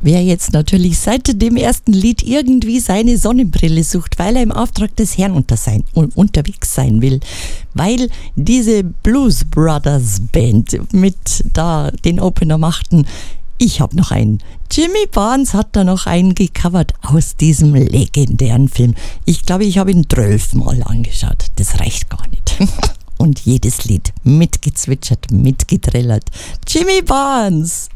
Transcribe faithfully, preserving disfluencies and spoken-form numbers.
Wer jetzt natürlich seit dem ersten Lied irgendwie seine Sonnenbrille sucht, weil er im Auftrag des Herrn unter sein, unterwegs sein will, weil diese Blues Brothers Band mit da den Opener machten, ich habe noch einen. Jimmy Barnes hat da noch einen gecovert aus diesem legendären Film. Ich glaube, ich habe ihn zwölfmal angeschaut. Das reicht gar nicht. Und jedes Lied mitgezwitschert, mitgetrillert. Jimmy Barnes!